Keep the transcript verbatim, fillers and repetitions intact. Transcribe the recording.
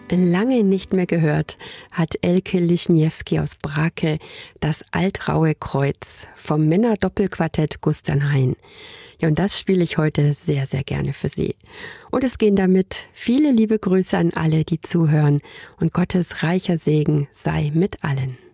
Lange nicht mehr gehört hat Elke Lischniewski aus Brake das Altraue Kreuz vom Männer-Doppelquartett Gusternhain. Ja, und das spiele ich heute sehr, sehr gerne für Sie. Und es gehen damit viele liebe Grüße an alle, die zuhören. Und Gottes reicher Segen sei mit allen.